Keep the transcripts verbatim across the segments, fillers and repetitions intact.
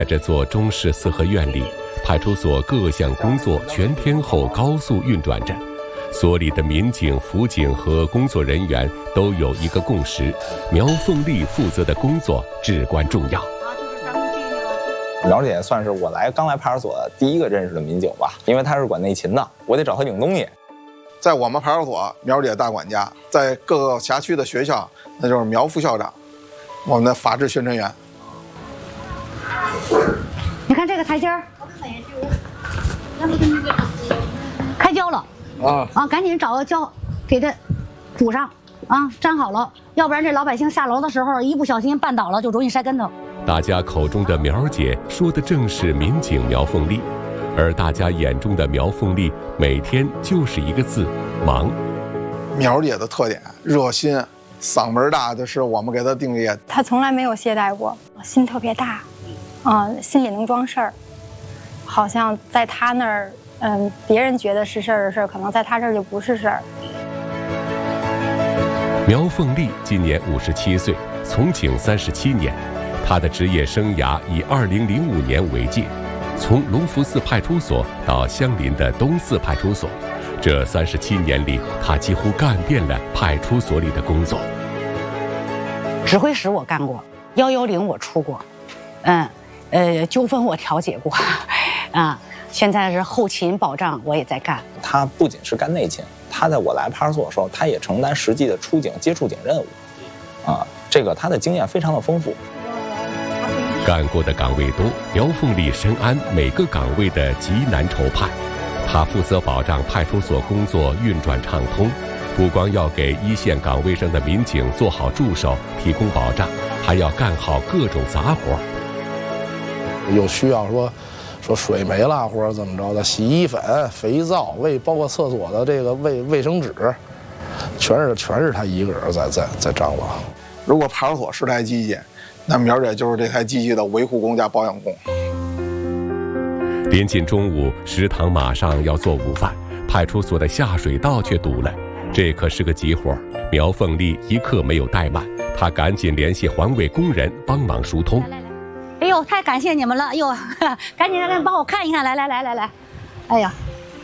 在这座中式四合院里，派出所各项工作全天候高速运转着。所里的民警、辅警和工作人员都有一个共识：苗凤丽负责的工作至关重要。 苗姐算是我来刚来派出所第一个认识的民警吧，因为她是管内勤的，我得找她领东西。 在我们派出所，苗姐大管家；在各个辖区的学校，那就是苗副校长，我们的法制宣传员。 你看这个台阶儿，开胶了啊啊！赶紧找个胶，给它补上啊，粘好了，要不然这老百姓下楼的时候一不小心绊倒了，就容易摔跟头。 大家口中的苗姐说的正是民警苗凤丽，而大家眼中的苗凤丽每天就是一个字：忙。 苗姐的特点热心，嗓门大，这是我们给她定义。 她从来没有懈怠过，心特别大，啊、呃，心里能装事儿，好像在她那儿。嗯，别人觉得是事儿的事儿，可能在他这儿就不是事儿。 苗凤丽今年五十七岁，从警三十七年，她的职业生涯以二零零五年为界，从隆福寺派出所到相邻的东四派出所，这三十七年里，她几乎干遍了派出所里的工作。 指挥室我干过，幺幺零我出过，嗯，呃，纠纷我调解过，啊。现在是后勤保障，我也在干。 他不仅是干内勤，他在我来派出所的时候，他也承担实际的出警、接触警任务，啊，这个他的经验非常的丰富。 干过的岗位多，苗凤丽深谙每个岗位的急难愁盼。他负责保障派出所工作运转畅通，不光要给一线岗位上的民警做好助手、提供保障，还要干好各种杂活。 有需要说。说水没了或者怎么着的，洗衣粉、肥皂、卫包括厕所的这个卫卫生纸，全是全是他一个人在在在张罗。 如果派出所是台机器，那苗姐就是这台机器的维护工加保养工。 临近中午，食堂马上要做午饭，派出所的下水道却堵了，这可是个急活。苗凤丽一刻没有怠慢，她赶紧联系环卫工人帮忙疏通。 哎呦，太感谢你们了！哎呦，赶紧来帮我看一看，来来来来来，哎呀，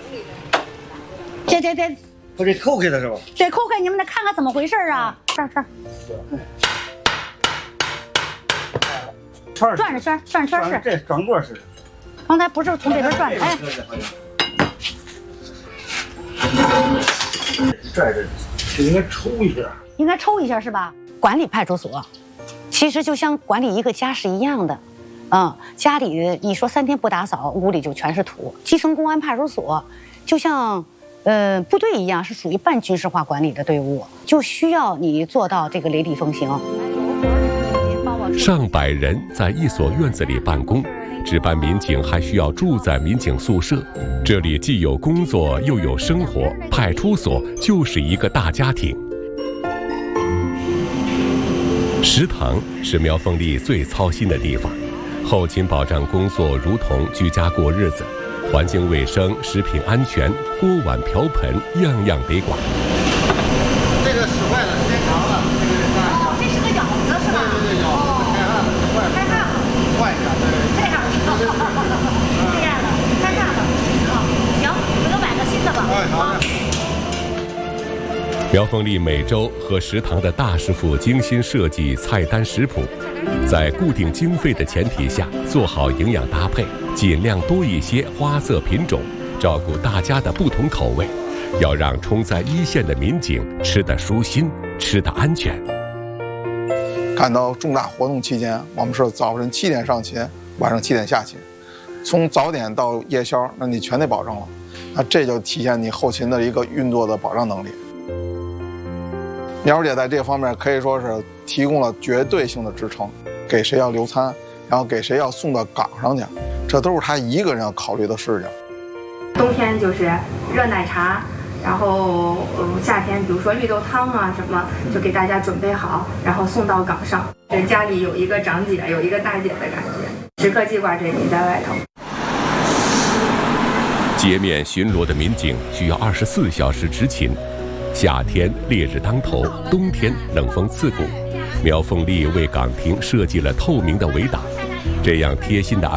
这这这， 我这扣开的是吧？ 这扣开，你们得看看怎么回事啊！这儿这儿，转着圈，转着圈是。 这转过是。 刚才不是从这边转的，哎。 拽着，这应该抽一下。 应该抽一下是吧？管理派出所。其实就像管理一个家是一样的，嗯，家里你说三天不打扫，屋里就全是土。基层公安派出所就像呃部队一样，是属于半军事化管理的队伍，就需要你做到这个雷厉风行。 上百人在一所院子里办公，值班民警还需要住在民警宿舍，这里既有工作又有生活，派出所就是一个大家庭。食堂是苗凤丽最操心的地方，后勤保障工作如同居家过日子，环境卫生、食品安全、锅碗瓢盆样样得管。 这个使坏了，时间长了，这个干。 哦，这是个舀子是吧？ 对对对，舀子开汗了，坏了。 开汗了， 换一下，对。 这样的，这样的，开汗了。好，行，我就买个新的吧。 哎，好的。 苗凤丽每周和食堂的大师傅精心设计菜单食谱，在固定经费的前提下做好营养搭配，尽量多一些花色品种，照顾大家的不同口味，要让冲在一线的民警吃得舒心，吃得安全。 干到重大活动期间，我们是早晨七点上勤，晚上七点下勤，从早点到夜宵，那你全得保证了，那这就体现你后勤的一个运作的保障能力。苗姐在这方面可以说是提供了绝对性的支撑，给谁要留餐，然后给谁要送到岗上去，这都是她一个人要考虑的事情。 冬天就是热奶茶，然后呃夏天比如说绿豆汤啊什么，就给大家准备好，然后送到岗上。家里有一个长姐，有一个大姐的感觉，时刻记挂着你在外头。 街面巡逻的民警需要二十四小时执勤。夏天烈日当头，冬天冷风刺骨。苗凤丽为岗亭设计了透明的围挡， 这样贴心的